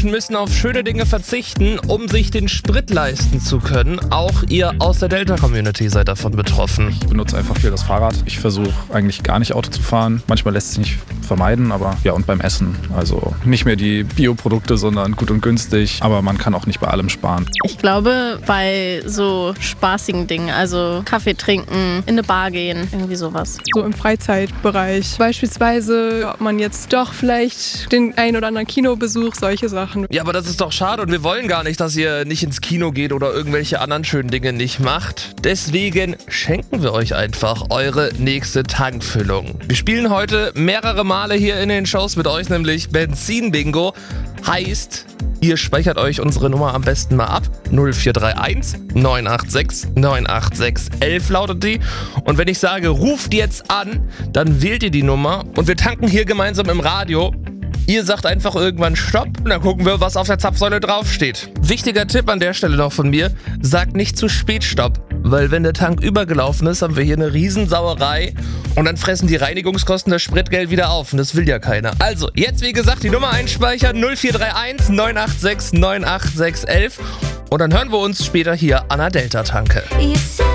Menschen müssen auf schöne Dinge verzichten, um sich den Sprit leisten zu können. Auch ihr aus der Delta-Community seid davon betroffen. Ich benutze einfach viel das Fahrrad. Ich versuche eigentlich gar nicht Auto zu fahren. Manchmal lässt es sich nicht vermeiden, aber ja, und beim Essen. Also nicht mehr die Bioprodukte, sondern gut und günstig. Aber man kann auch nicht bei allem sparen. Ich glaube, bei so spaßigen Dingen, also Kaffee trinken, in eine Bar gehen, irgendwie sowas. So im Freizeitbereich. Beispielsweise, ob man jetzt doch vielleicht den ein oder anderen Kinobesuch, solche Sachen. Ja, aber das ist doch schade und wir wollen gar nicht, dass ihr nicht ins Kino geht oder irgendwelche anderen schönen Dinge nicht macht. Deswegen schenken wir euch einfach eure nächste Tankfüllung. Wir spielen heute mehrere Male hier in den Shows mit euch, nämlich Benzin-Bingo. Heißt, ihr speichert euch unsere Nummer am besten mal ab. 0431 986 986 11 lautet die. Und wenn ich sage, ruft jetzt an, dann wählt ihr die Nummer und wir tanken hier gemeinsam im Radio. Ihr sagt einfach irgendwann Stopp und dann gucken wir, was auf der Zapfsäule draufsteht. Wichtiger Tipp an der Stelle noch von mir, sagt nicht zu spät Stopp. Weil wenn der Tank übergelaufen ist, haben wir hier eine Riesensauerei und dann fressen die Reinigungskosten das Spritgeld wieder auf und das will ja keiner. Also, jetzt wie gesagt die Nummer einspeichern, 0431 986 986 11 und dann hören wir uns später hier an der Delta-Tanke.